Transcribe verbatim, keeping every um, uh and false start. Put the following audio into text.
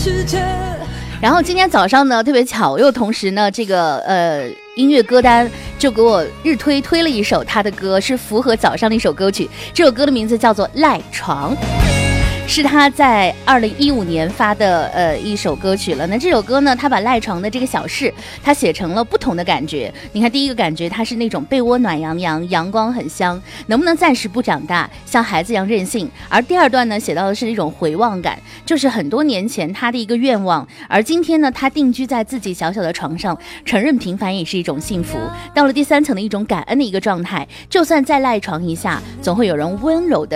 然后今天早上呢，特别巧，又同时呢，这个呃音乐歌单就给我日推推了一首他的歌，是符合早上的一首歌曲。这首歌的名字叫做《赖床》。是他在二零一五年发的呃一首歌曲了。那这首歌呢，他把赖床的这个小事，他写成了不同的感觉。你看，第一个感觉，它是那种被窝暖洋洋，阳光很香，能不能暂时不长大，像孩子一样任性？而第二段呢，写到的是一种回望感，就是很多年前他的一个愿望，而今天呢，他定居在自己小小的床上，承认平凡也是一种幸福。到了第三层的一种感恩的一个状态，就算再赖床一下，总会有人温柔的